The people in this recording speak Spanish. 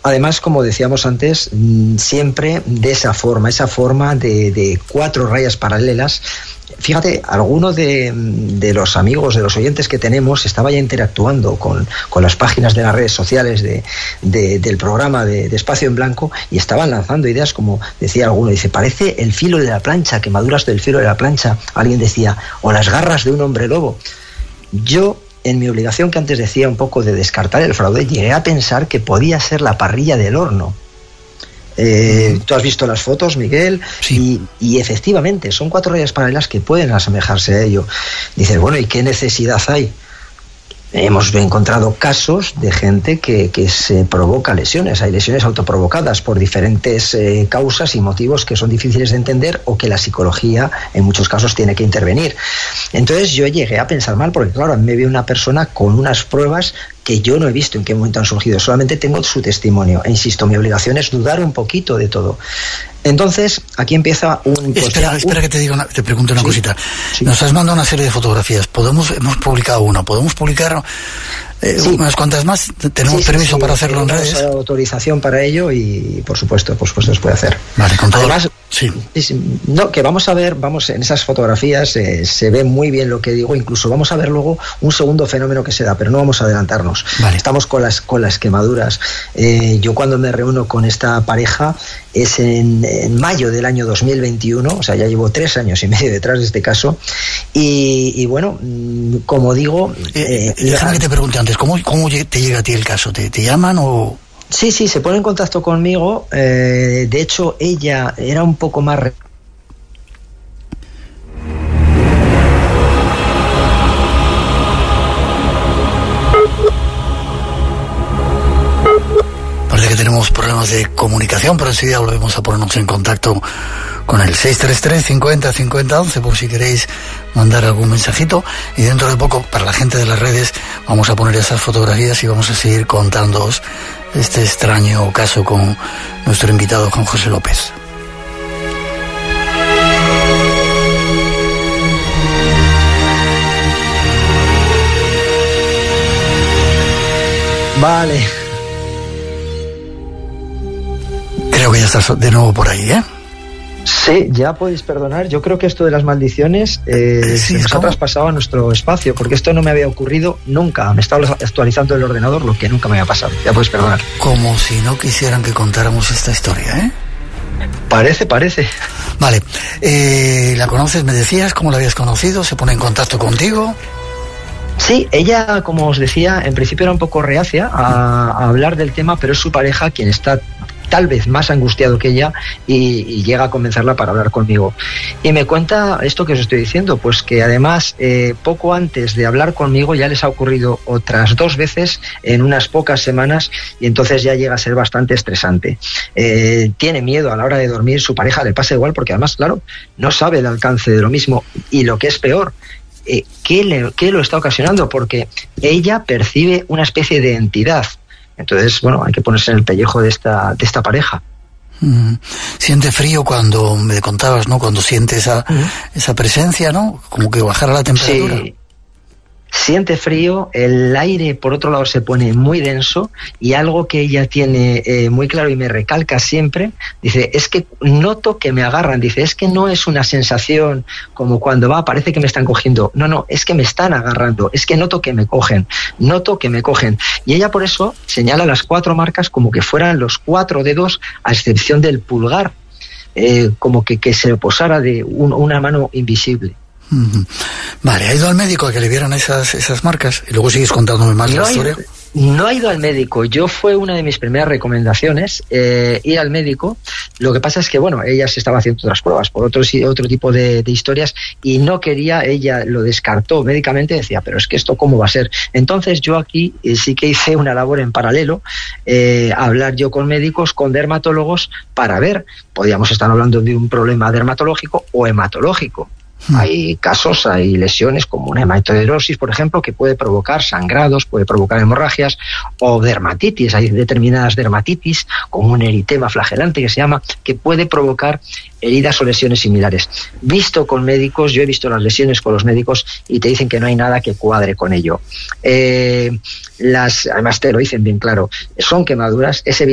Además, como decíamos antes, siempre de esa forma de 4 rayas paralelas. Fíjate, algunos de los amigos, de los oyentes que tenemos, estaba ya interactuando con las páginas de las redes sociales del programa de Espacio en Blanco, y estaban lanzando ideas, como decía alguno, dice, parece el filo de la plancha, quemaduras del filo de la plancha. Alguien decía, o las garras de un hombre lobo. Yo, en mi obligación que antes decía un poco de descartar el fraude, llegué a pensar que podía ser la parrilla del horno. Tú has visto las fotos, Miguel, sí. y efectivamente son 4 rayas paralelas que pueden asemejarse a ello. Dices, bueno, ¿y qué necesidad hay? Hemos encontrado casos de gente que se provoca lesiones. Hay lesiones autoprovocadas por diferentes causas y motivos que son difíciles de entender, o que la psicología en muchos casos tiene que intervenir. Entonces yo llegué a pensar mal, porque claro, me vi una persona con unas pruebas que yo no he visto en qué momento han surgido, solamente tengo su testimonio. E insisto, mi obligación es dudar un poquito de todo. Entonces, aquí empieza un... Espera que te pregunte una cosita. Sí. Nos has mandado una serie de fotografías. Hemos publicado una. ¿Podemos publicar unas cuantas más? ¿Tenemos permiso para hacerlo en redes? Tenemos autorización para ello y, por supuesto, se puede hacer. Vale, con todo. Además, sí. No, que vamos a ver, en esas fotografías se ve muy bien lo que digo. Incluso vamos a ver luego un segundo fenómeno que se da, pero no vamos a adelantarnos. Vale. Estamos con las quemaduras. Yo cuando me reúno con esta pareja es en mayo del año 2021, o sea, ya llevo 3 años y medio detrás de este caso, y bueno, como digo... déjame que te pregunte antes, ¿cómo te llega a ti el caso? ¿Te llaman o...? Sí, se pone en contacto conmigo. De hecho, ella era un poco más... Parece que tenemos problemas de comunicación, pero enseguida volvemos a ponernos en contacto con el 633-50-50-11 por si queréis mandar algún mensajito. Y dentro de poco, para la gente de las redes, vamos a poner esas fotografías y vamos a seguir contándoos este extraño caso con nuestro invitado Juan José López. Vale. Creo que ya estás de nuevo por ahí, ¿eh? Sí, ya podéis perdonar. Yo creo que esto de las maldiciones se nos ha traspasado a nuestro espacio, porque esto no me había ocurrido nunca. Me estaba actualizando el ordenador, lo que nunca me había pasado. Ya podéis perdonar. Como si no quisieran que contáramos esta historia, ¿eh? Parece. Vale. ¿La conoces, me decías? ¿Cómo la habías conocido? ¿Se pone en contacto contigo? Sí, ella, como os decía, en principio era un poco reacia a hablar del tema, pero es su pareja quien está tal vez más angustiado que ella y llega a convencerla para hablar conmigo. Y me cuenta esto que os estoy diciendo, pues que además poco antes de hablar conmigo ya les ha ocurrido otras 2 veces en unas pocas semanas, y entonces ya llega a ser bastante estresante. Tiene miedo a la hora de dormir, su pareja le pasa igual, porque además, claro, no sabe el alcance de lo mismo, y lo que es peor, ¿qué lo está ocasionando? Porque ella percibe una especie de entidad. Entonces, bueno, hay que ponerse en el pellejo de esta pareja. Siente frío cuando me contabas, ¿no? Cuando siente esa presencia, ¿no? Como que bajara la temperatura. Sí. Siente frío, el aire por otro lado se pone muy denso, y algo que ella tiene muy claro y me recalca siempre, dice, es que noto que me agarran, dice, es que no es una sensación como cuando parece que me están cogiendo, no, es que me están agarrando, es que noto que me cogen, y ella por eso señala las 4 marcas como que fueran los 4 dedos, a excepción del pulgar, como que se posara de una mano invisible. Vale, ¿ha ido al médico a que le vieran esas marcas? Y luego sigues contándome más la historia. No ha ido al médico. Fue una de mis primeras recomendaciones, ir al médico. Lo que pasa es que, bueno, ella se estaba haciendo otras pruebas por otro tipo de historias, y no quería, ella lo descartó médicamente, decía, pero es que esto ¿cómo va a ser? Entonces yo aquí sí que hice una labor en paralelo, hablar yo con médicos, con dermatólogos, para ver, podíamos estar hablando de un problema dermatológico o hematológico. Hay casos, hay lesiones como una hematoidrosis, por ejemplo, que puede provocar sangrados, puede provocar hemorragias, o dermatitis. Hay determinadas dermatitis, como un eritema flagelante que se llama, que puede provocar heridas o lesiones similares. Visto con médicos, yo he visto las lesiones con los médicos y te dicen que no hay nada que cuadre con ello. Además te lo dicen bien claro, son quemaduras, es evidente